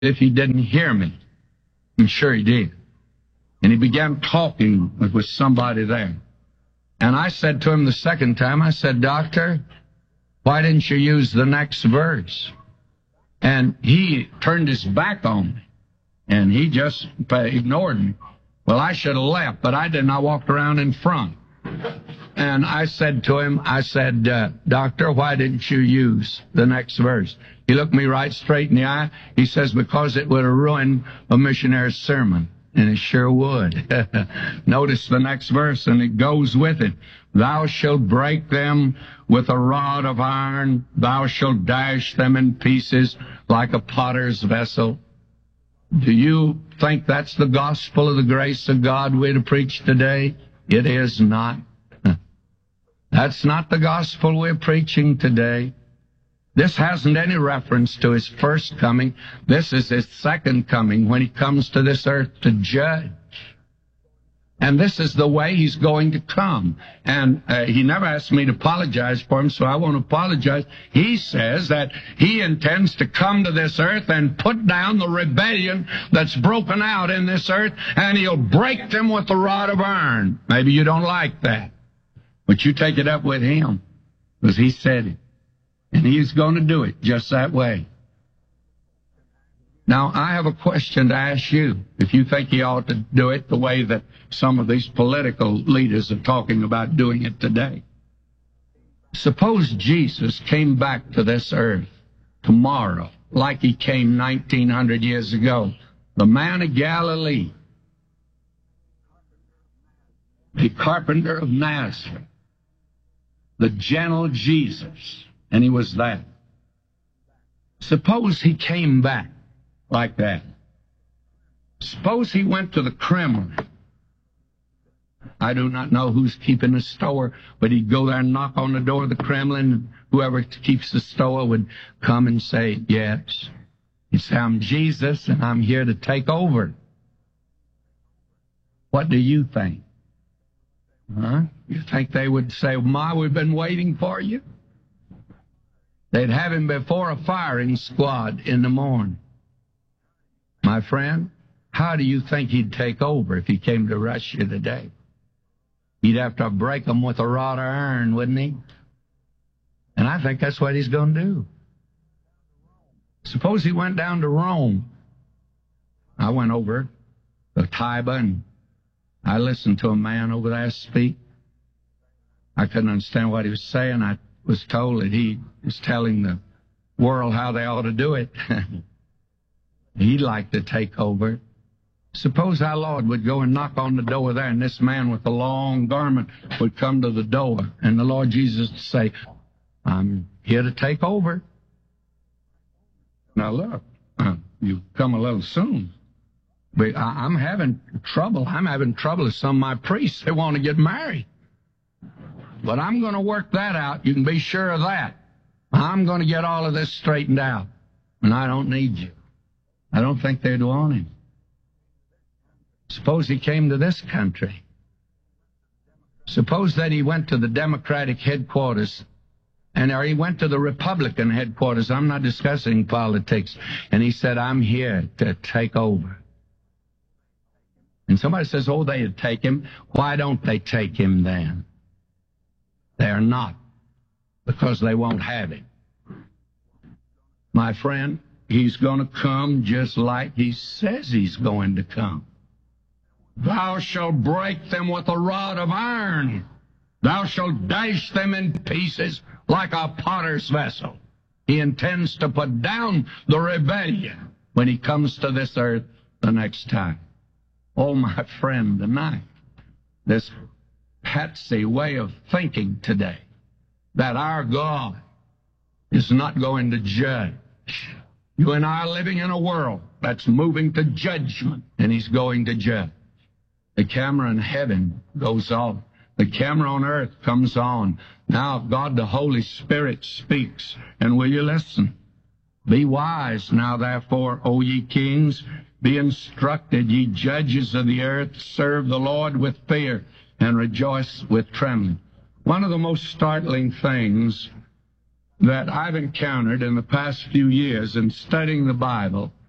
if he didn't hear me. I'm sure he did. And he began talking with somebody there. And I said to him the second time, I said, Doctor, why didn't you use the next verse? And he turned his back on me. And he just ignored me. Well, I should have left, but I didn't. I walked around in front. And I said to him, I said, Doctor, why didn't you use the next verse? He looked me right straight in the eye. He says, because it would have ruined a missionary's sermon. And it sure would. Notice the next verse, and it goes with it. Thou shalt break them with a rod of iron. Thou shalt dash them in pieces like a potter's vessel. Do you think that's the gospel of the grace of God we're to preach today? It is not. That's not the gospel we're preaching today. This hasn't any reference to his first coming. This is his second coming, when he comes to this earth to judge. And this is the way he's going to come. And he never asked me to apologize for him, so I won't apologize. He says that he intends to come to this earth and put down the rebellion that's broken out in this earth, and he'll break them with a rod of iron. Maybe you don't like that, but you take it up with him, because he said it. And he's going to do it just that way. Now, I have a question to ask you. If you think he ought to do it the way that some of these political leaders are talking about doing it today. Suppose Jesus came back to this earth tomorrow, like he came 1900 years ago. The man of Galilee, the carpenter of Nazareth, the gentle Jesus. And he was that. Suppose he came back like that. Suppose he went to the Kremlin. I do not know who's keeping the store, but he'd go there and knock on the door of the Kremlin, and whoever keeps the store would come and say, yes. He'd say, I'm Jesus, and I'm here to take over. What do you think? Huh? You think they would say, Ma, we've been waiting for you? They'd have him before a firing squad in the morning. My friend, how do you think he'd take over if he came to Russia today? He'd have to break them with a rod of iron, wouldn't he? And I think that's what he's going to do. Suppose he went down to Rome. I went over to Tiber, and I listened to a man over there speak. I couldn't understand what he was saying. I was told that he was telling the world how they ought to do it. He'd like to take over. Suppose our Lord would go and knock on the door there, and this man with the long garment would come to the door, and the Lord Jesus would say, I'm here to take over. Now look, you've come a little soon. But I'm having trouble. I'm having trouble with some of my priests. They want to get married. But I'm going to work that out. You can be sure of that. I'm going to get all of this straightened out. And I don't need you. I don't think they'd want him. Suppose he came to this country. Suppose that he went to the Democratic headquarters, or he went to the Republican headquarters. I'm not discussing politics. And he said, I'm here to take over. And somebody says, oh, they'd take him. Why don't they take him then? They're not, because they won't have him. My friend, he's going to come just like he says he's going to come. Thou shalt break them with a rod of iron. Thou shalt dash them in pieces like a potter's vessel. He intends to put down the rebellion when he comes to this earth the next time. Oh, my friend, tonight, this patsy way of thinking today, that our God is not going to judge. You and I are living in a world that's moving to judgment, and he's going to judge. The camera in heaven goes off. The camera on earth comes on. Now God the Holy Spirit speaks, and will you listen? Be wise now, therefore, O ye kings, be instructed, ye judges of the earth, serve the Lord with fear, and rejoice with trembling. One of the most startling things that I've encountered in the past few years in studying the Bible